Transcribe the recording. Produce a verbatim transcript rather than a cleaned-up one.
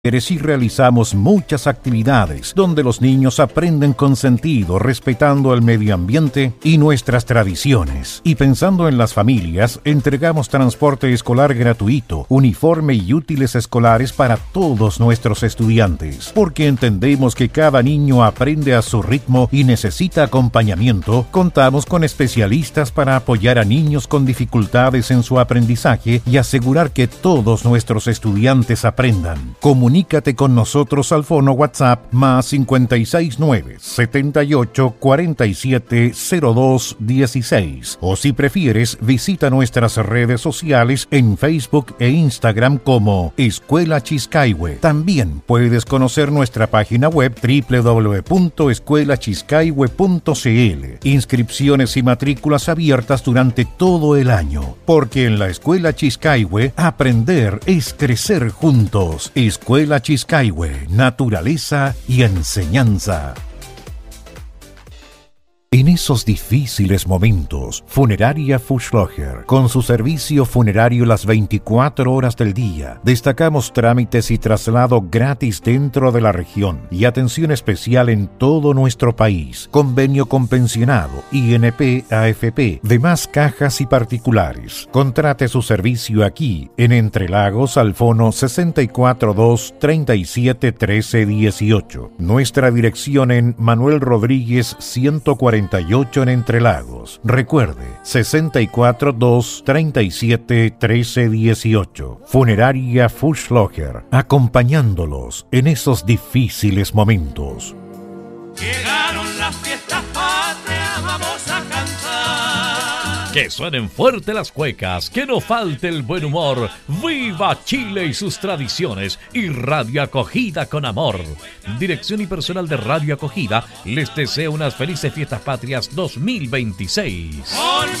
Y realizamos muchas actividades donde los niños aprenden con sentido, respetando el medio ambiente y nuestras tradiciones. Y pensando en las familias, entregamos transporte escolar gratuito, uniforme y útiles escolares para todos nuestros estudiantes. Porque entendemos que cada niño aprende a su ritmo y necesita acompañamiento, contamos con especialistas para apoyar a niños con dificultades en su aprendizaje y asegurar que todos nuestros estudiantes aprendan. Comunícate con nosotros al fono WhatsApp más cinco seis nueve, siete ocho cuatro siete cero dos uno seis o si prefieres visita nuestras redes sociales en Facebook e Instagram como Escuela Chiscaihue. También puedes conocer nuestra página web doble u doble u doble u punto escuela chiscaihue punto c l. Inscripciones y matrículas abiertas durante todo el año, porque en la Escuela Chiscaihue aprender es crecer juntos. Escuela Chiscaihue, naturaleza y enseñanza. En esos difíciles momentos, Funeraria Fuchslocher, con su servicio funerario las veinticuatro horas del día, destacamos trámites y traslado gratis dentro de la región y atención especial en todo nuestro país, convenio con pensionado, I N P, A F P, demás cajas y particulares. Contrate su servicio aquí, en Entre Lagos, al fono sesenta y cuatro dos, treinta y siete, trece, dieciocho. Nuestra dirección en Manuel Rodríguez ciento cuarenta y ocho en Entre Lagos. Recuerde, sesenta y cuatro dos, treinta y siete, trece, dieciocho. Funeraria Fuchslocher, acompañándolos en esos difíciles momentos. Llegaron las fiestas patrias, vamos a cantar. Que suenen fuerte las cuecas, que no falte el buen humor. ¡Viva Chile y sus tradiciones! Y Radio Acogida con amor. Dirección y personal de Radio Acogida les desea unas felices fiestas patrias dos mil veintiséis. Con